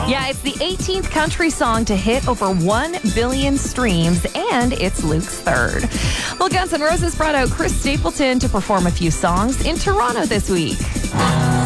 Yeah, it's the 18th country song to hit over 1 billion streams, and it's Luke's third. Well, Guns N' Roses brought out Chris Stapleton to perform a few songs in Toronto this week.